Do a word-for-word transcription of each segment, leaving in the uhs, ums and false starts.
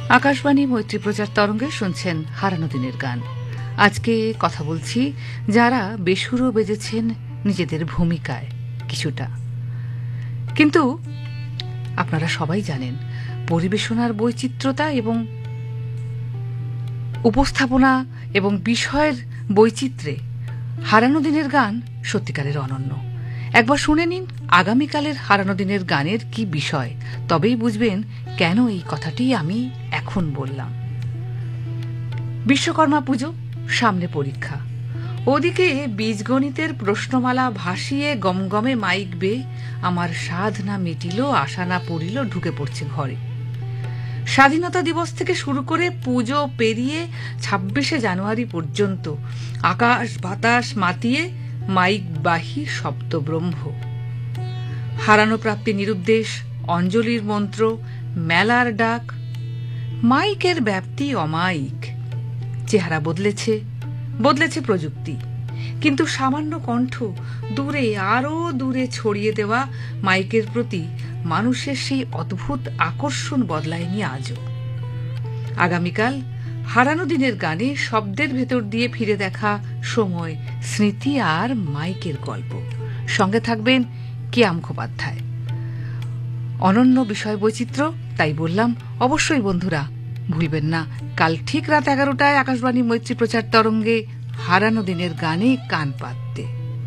আকাশবাণী মৈত্রী প্রচার তরঙ্গে শুনছেন হারানো দিনের গান। আজকে কথা বলছি যারা বেসুরো বেজেছেন নিজেদের ভূমিকায় কিছুটা, কিন্তু আপনারা সবাই জানেন পরিবেশনার বৈচিত্র্যতা এবং উপস্থাপনা এবং বিষয়ের বৈচিত্র্যে হারানো দিনের গান সত্যিকারের অনন্য। একবার শুনে নিন আগামীকালের হারানো দিনের গানের কি বিষয়, তবেই বুঝবেন কেন এই কথাটি আমি এখন বললাম। বিশ্বকর্মা পুজো, সামনে পরীক্ষা, ওদিকে বীজগণিতের প্রশ্নমালা ভাসিয়ে গমগমে মাইক বেয়ে আমার সাধ না মিটিল, আশা না পড়িল, ঢুকে পড়ছে ঘরে। স্বাধীনতা দিবস থেকে শুরু করে পুজো পেরিয়ে ছাব্বিশে জানুয়ারি পর্যন্ত আকাশ বাতাস মাতিয়ে মাইক বাহী শব্দব্রহ্ম। হারানো প্রাপ্তি নিরুদ্দেশ, অঞ্জলির মন্ত্র, মেলার ডাক, মাইকের ব্যাপ্তি অমায়িক। চেহারা বদলেছে, বদলেছে প্রযুক্তি, কিন্তু সামান্য কণ্ঠ দূরে আরো দূরে ছড়িয়ে দেওয়া মাইকের প্রতি মানুষের সেই অদ্ভুত আকর্ষণ বদলায়নি আজও। আগামীকাল হারানো দিনের গানে শব্দের ভেতর দিয়ে ফিরে দেখা সময়, স্মৃতি আর মাইকের গল্প। সঙ্গে থাকবেন কিয়া মুখোপাধ্যায়। অনন্য বিষয় বৈচিত্র্য, তাই বললাম অবশ্যই বন্ধুরা ভুলবেন না কাল ঠিক রাত এগারোটায় আকাশবাণী মৈত্রী প্রচার তরঙ্গে হারানো দিনের গানে কান পাততে।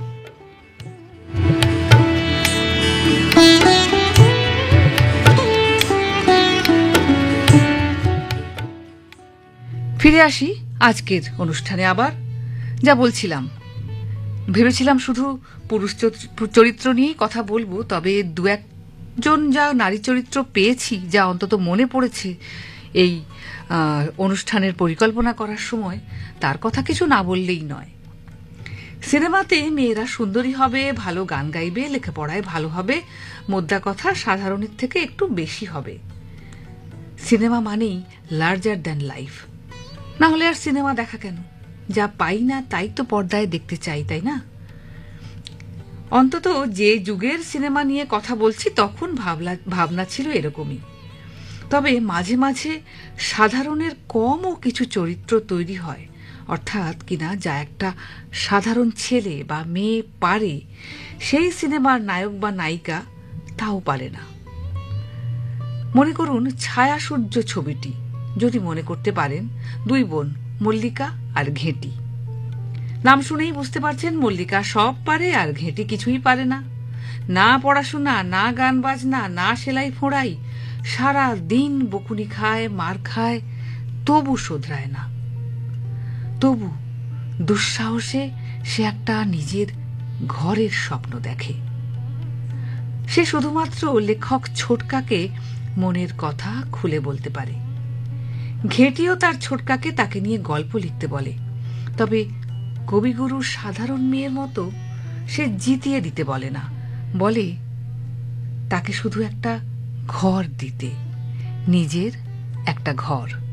ফিরে আসি আজকের অনুষ্ঠানে। আবার যা বলছিলাম, ভেবেছিলাম শুধু পুরুষ চরিত্র নিয়েই কথা বলবো, তবে দু একজন যা নারী চরিত্র পেয়েছি, যা অন্তত মনে পড়েছে এই অনুষ্ঠানের পরিকল্পনা করার সময়, তার কথা কিছু না বললেই নয়। সিনেমাতে মেয়েরা সুন্দরী হবে, ভালো গান গাইবে, লেখাপড়ায় ভালো হবে, মোদ্দা কথা সাধারণের থেকে একটু বেশি হবে। সিনেমা মানেই লার্জার দ্যান লাইফ, না হলে আর সিনেমা দেখা কেন? যা পাই না তাই তো পর্দায় দেখতে চাই, তাই না? অন্তত যে যুগের সিনেমা নিয়ে কথা বলছি তখন ভাবনা ভাবনা ছিল এরকমই। তবে মাঝে মাঝে সাধারণের কমও কিছু চরিত্র তৈরি হয়, অর্থাৎ কিনা যা একটা সাধারণ ছেলে বা মেয়ে পারে, সেই সিনেমার নায়ক বা নায়িকা তাও পারে না। মনে করুন ছায়া সূর্য ছবিটি, যদি মনে করতে পারেন, দুই বোন মল্লিকা আর ঘেঁটি। নাম শুনেই বুঝতে পারছেন মল্লিকা সব পারে আর ঘেঁটি কিছুই পারে না। না পড়াশোনা, না গান বাজনা, না সেলাই ফোঁড়াই, সারা দিন বকুনি খায়, মার খায়, তবু শোধরায় না। তবু দুঃসাহসে সে একটা নিজের ঘরের স্বপ্ন দেখে। সে শুধুমাত্র লেখক ছোটকাকে মনের কথা খুলে বলতে পারে। ঘেঁটিও তার ছোটকাকে তাকে নিয়ে গল্প লিখতে বলে, তবে কবিগুরুর সাধারণ মেয়ের মতো সে জিতিয়ে দিতে বলে না, বলে তাকে শুধু একটা ঘর দিতে, নিজের একটা ঘর।